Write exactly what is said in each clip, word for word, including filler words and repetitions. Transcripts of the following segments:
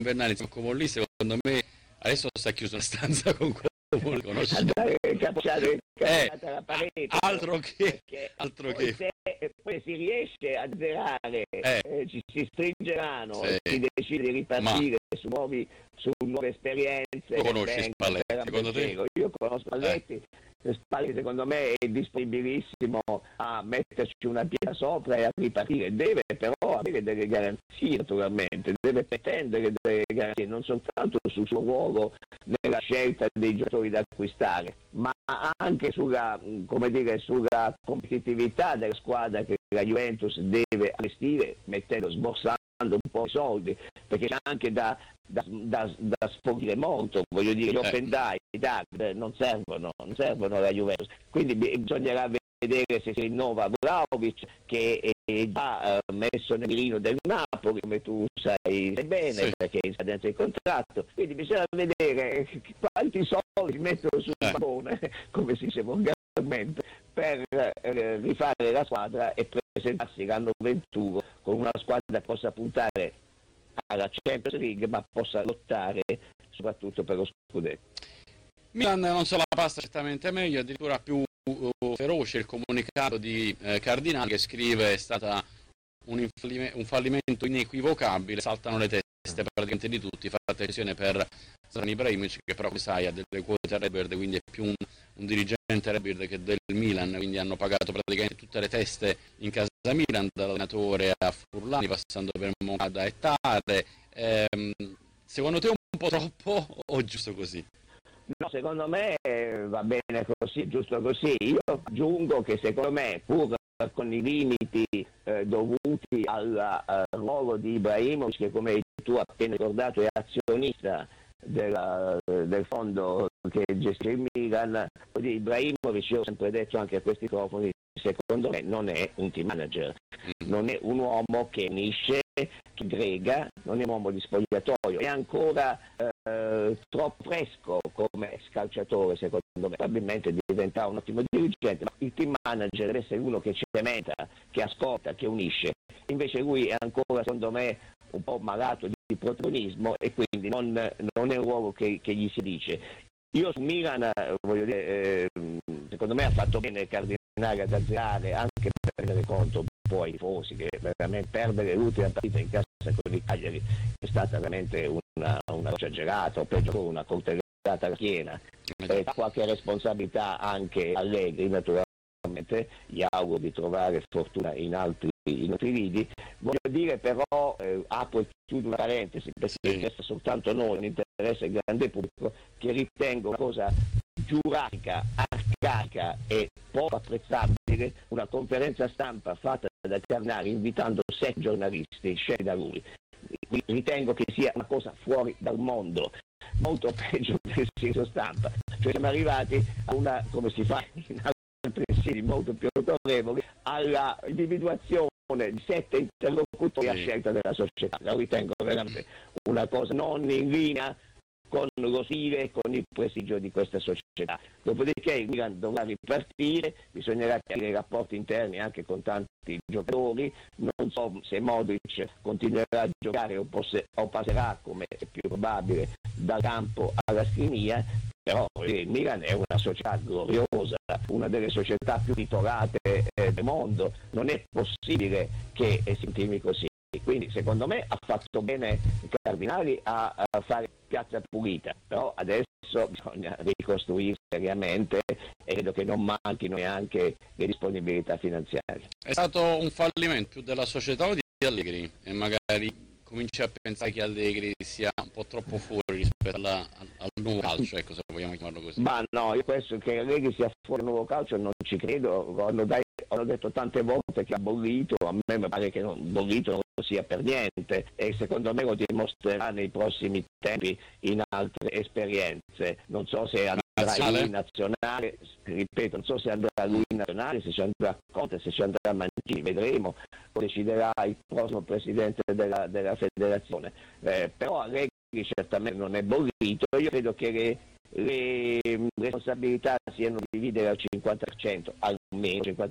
invernale insieme a Comolli, secondo me adesso sta chiuso una stanza con Comolli, conosci? Andare a capciare Eh, la parete, altro che, perché altro poi che. se poi si riesce a zerare, Eh. eh, ci si stringeranno Sì. e si decide di ripartire su, nuovi, su nuove esperienze. Tu conosci venga, Spalletti, per secondo te? Ambecego. Io conosco Spalletti, Eh. Spalletti secondo me è disponibilissimo a metterci una pietra sopra e a ripartire, deve però avere delle garanzie naturalmente, deve pretendere delle garanzie non soltanto sul suo ruolo nella scelta dei giocatori da acquistare, ma anche sulla, come dire, sulla competitività della squadra che la Juventus deve allestire, mettendo, sborsando un po' di soldi, perché c'è anche da, da, da, da sfogliare molto, voglio dire, gli open dai, i dark non servono, non servono alla Juventus, quindi bisognerà vedere se si rinnova Vlahovic, che è già uh, messo nel mirino del Napoli, come tu sai bene, sì, perché è in scadenza di contratto, quindi bisogna vedere quanti soldi si mettono sul pallone, come si dice volgarmente, per eh, rifare la squadra e presentarsi l'anno ventuno con una squadra che possa puntare alla Champions League, ma possa lottare soprattutto per lo scudetto. Milan non se la passa certamente meglio, addirittura più uh, feroce il comunicato di eh, Cardinali, che scrive: è stata un, un fallimento inequivocabile, saltano le teste praticamente di tutti, fatta eccezione per Zlatan Ibrahimovic, che però come sai ha delle quote a Redbird, quindi è più un, un dirigente Redbird che del Milan, quindi hanno pagato praticamente tutte le teste in casa Milan, dall'allenatore a Furlani passando per Moncada e Tare. Ehm, secondo te un po' troppo o giusto così? No, secondo me va bene così, giusto così. Io aggiungo che secondo me, pur con i limiti eh, dovuti al uh, ruolo di Ibrahimovic, che come tu hai appena ricordato è azionista della, del fondo che gestisce il Milan, Ibrahimovic, io ho sempre detto anche a questi microfoni, secondo me non è un team manager, non è un uomo che unisce, che grega, non è un uomo di spogliatoio, è ancora eh, troppo fresco come scalciatore, secondo me. Probabilmente diventerà un ottimo dirigente, ma il team manager deve essere uno che cementa, che ascolta, che unisce. Invece lui è ancora, secondo me, un po' malato di protagonismo e quindi non, non è un ruolo che, che gli si dice. Io su Milan, voglio dire, eh, secondo me ha fatto bene Cardinale ad azzerare, anche per prendere conto poi i tifosi, che veramente perdere l'ultima partita in casa con i Cagliari è stata veramente una, una roccia gelata, o peggio una coltellata alla schiena. E qualche responsabilità anche Allegri, naturalmente, gli auguro di trovare fortuna in altri, in altri lidi. Voglio dire però, eh, apro e chiudo una parentesi, perché sì, interessa soltanto noi, non interessa il grande pubblico, che ritengo una cosa giuratica, arcaica e poco apprezzabile una conferenza stampa fatta da Carnari invitando sei giornalisti scelti da lui. Ritengo che sia una cosa fuori dal mondo, molto peggio del sito stampa. Cioè siamo arrivati a una, come si fa in altri siti molto più autorevoli, alla individuazione di sette interlocutori a scelta della società. La ritengo veramente una cosa non in linea con lo stile e con il prestigio di questa società. Dopodiché il Milan dovrà ripartire, bisognerà chiarire i rapporti interni anche con tanti giocatori, non so se Modric continuerà a giocare o, posse, o passerà, come è più probabile, dal campo alla scrivania, però il Milan è una società gloriosa, una delle società più titolate eh, del mondo, non è possibile che si intimi così. Quindi secondo me ha fatto bene i Cardinali a, a fare piazza pulita, però adesso bisogna ricostruire seriamente e credo che non manchino neanche le disponibilità finanziarie. È stato un fallimento più della società o di Allegri? E magari cominci a pensare che Allegri sia un po' troppo fuori rispetto alla, al, al nuovo calcio, ecco, se vogliamo chiamarlo così. Ma no, io penso che Allegri sia fuori dal nuovo calcio, non ci credo, hanno, dai, hanno detto tante volte che ha bollito, a me mi pare che non, bollito non sia per niente e secondo me lo dimostrerà nei prossimi tempi in altre esperienze. Non so se andrà nazionale? lui in nazionale, ripeto, non so se andrà lui in nazionale, se ci andrà Conte, se ci andrà Mancini, vedremo, deciderà il prossimo presidente della, della federazione. Eh, però Allegri certamente non è bollito, io credo che le, le responsabilità siano dividere al cinquanta per cento, almeno cinquanta per cento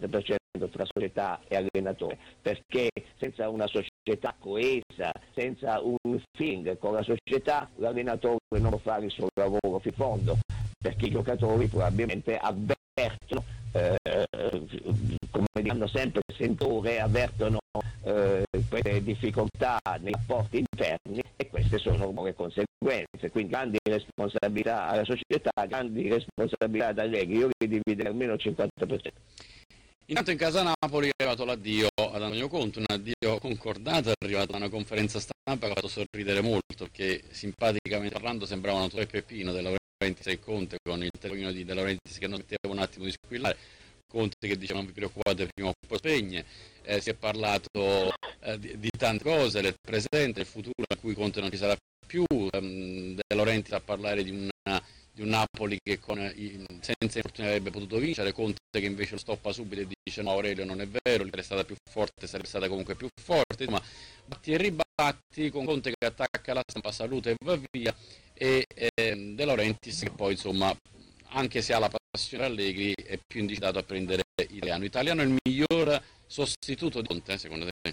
tra società e allenatore, perché senza una società coesa, senza un feeling con la società, l'allenatore non può fare il suo lavoro fino in fondo, perché i giocatori probabilmente avvertono, eh, come hanno sempre sentore, avvertono eh, quelle difficoltà nei rapporti interni, e queste sono le conseguenze. Quindi grandi responsabilità alla società, grandi responsabilità ad Allegri. Io li dividerei almeno il cinquanta per cento. Intanto in casa Napoli è arrivato l'addio ad Antonio Conte, un addio concordato, è arrivato da una conferenza stampa che ha fatto sorridere molto, perché simpaticamente parlando sembrava un autore Peppino De Laurentiis e Conte, con il telefonino di De Laurentiis che non metteva un attimo di squillare, Conte che diceva non vi preoccupate, prima o poi spegne. Eh, si è parlato eh, di, di tante cose, del presente, del futuro in cui Conte non ci sarà più, um, De Laurentiis a parlare di una di un Napoli che con, i, senza infortuni avrebbe potuto vincere, Conte che invece lo stoppa subito e dice no, Aurelio non è vero, l'Inter è stata più forte, sarebbe stata comunque più forte, insomma batti e ribatti, con Conte che attacca la stampa, saluta e va via, e eh, De Laurentiis che poi insomma, anche se ha la passione Allegri, è più indicitato a prendere Italiano. Italiano è il miglior sostituto di Conte, secondo te?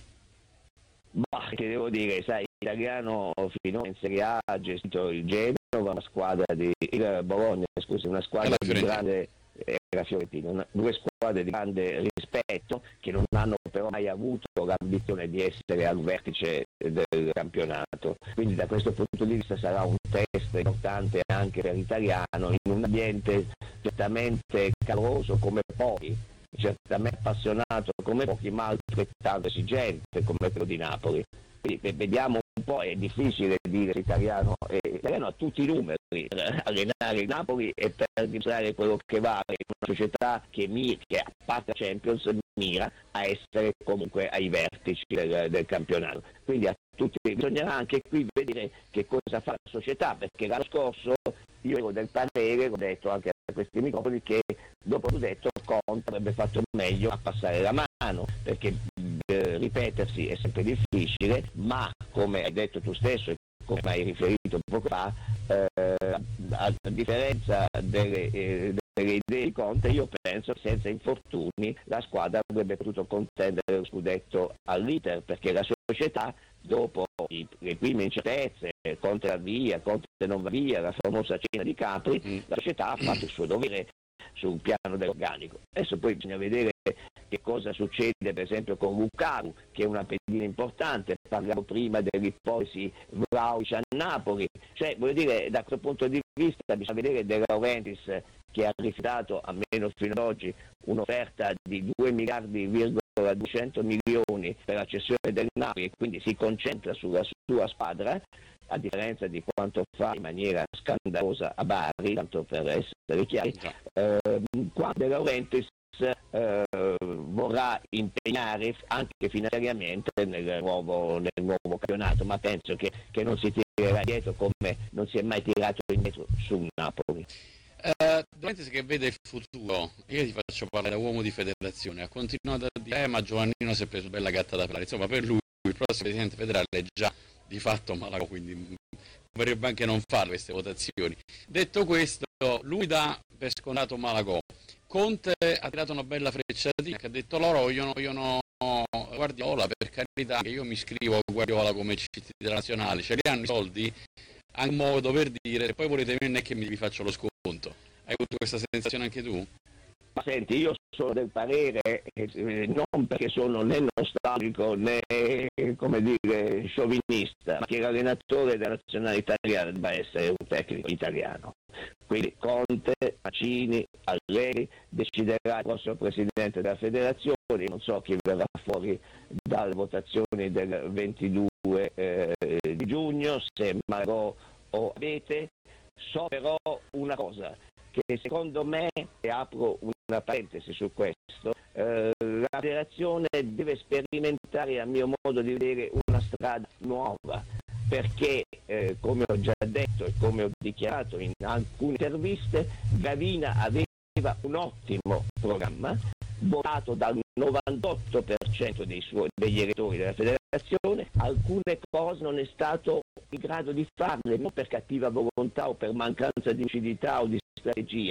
Ma che devo dire, sai, Italiano finora in Serie A ha gestito il Genova, una squadra di il Bologna, scusi, una squadra di grande, eh, la Fiorentina, una, due squadre di grande rispetto che non hanno però mai avuto l'ambizione di essere al vertice del campionato. Quindi da questo punto di vista sarà un test importante anche per l'Italiano, in un ambiente certamente caloroso come pochi, certamente appassionato come pochi, ma altrettanto esigente come quello di Napoli. Quindi vediamo un po', è difficile dire se Italiano, eh, Italiano ha tutti i numeri per allenare il Napoli e per dimostrare quello che vale in una società che, mi, che a parte Champions mira a essere comunque ai vertici del, del campionato. Quindi a tutti bisognerà anche qui vedere che cosa fa la società, perché l'anno scorso io ero del parere, l'ho detto anche a questi microfoni, che dopo l'ho detto Conte avrebbe fatto meglio a passare la mano, perché eh, ripetersi è sempre difficile, ma come hai detto tu stesso e come hai riferito poco fa, eh, a differenza delle, eh, delle idee di Conte, io penso che senza infortuni la squadra avrebbe potuto contendere lo scudetto all'Inter, perché la società dopo i, le prime incertezze, Conte va via, Conte non va via, la famosa cena di Capri, mm. la società ha fatto il suo dovere sul piano dell'organico. Adesso poi bisogna vedere che cosa succede per esempio con Lukaku, che è una pedina importante. Parlavo prima dell'ipotesi Vlahovic a Napoli, cioè voglio dire, da questo punto di vista bisogna vedere De Laurentiis, che ha rifiutato almeno fino ad oggi un'offerta di due miliardi virgola duecento milioni per la cessione del Napoli, e quindi si concentra sulla sua squadra, a differenza di quanto fa in maniera scandalosa a Bari, tanto per essere chiari. eh, quando De Laurentiis eh, vorrà impegnare anche finanziariamente nel nuovo, nel nuovo campionato, ma penso che, che non si tirerà dietro come non si è mai tirato indietro sul Napoli. Uh, Laurentiis che vede il futuro, io ti faccio parlare da uomo di federazione, ha continuato a dire eh, ma Giovannino si è preso bella gatta da pelare, insomma per lui il prossimo presidente federale è già di fatto Malagò, quindi dovrebbe anche non fare queste votazioni. Detto questo, lui dà per scontato Malagò. Conte ha tirato una bella frecciatina che ha detto loro vogliono, vogliono Guardiola, per carità, che io mi iscrivo a Guardiola come C T della nazionale, ce li hanno i soldi, ha un modo per dire, poi volete venire che mi vi faccio lo sconto. Hai avuto questa sensazione anche tu? Ma senti, io sono del parere, eh, non perché sono né nostalgico né, come dire, sciovinista, ma che l'allenatore della nazionale italiana debba essere un tecnico italiano. Quindi Conte, Mancini, Allegri, deciderà il prossimo presidente della federazione. Non so chi verrà fuori dalle votazioni del ventidue eh, di giugno, se Malagò o Abete. So però una cosa, che secondo me, e apro una parentesi su questo, eh, la federazione deve sperimentare, a mio modo di vedere, una strada nuova, perché eh, come ho già detto e come ho dichiarato in alcune interviste, Gravina aveva un ottimo programma votato dal novantotto per cento dei suoi, degli elettori della federazione. Alcune cose non è stato in grado di farle, non per cattiva volontà o per mancanza di lucidità o di strategia,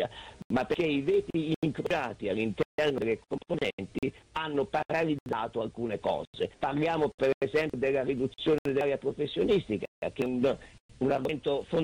ma perché i veti incrociati all'interno delle componenti hanno paralizzato alcune cose. Parliamo per esempio della riduzione dell'area professionistica, che è un, un argomento fondamentale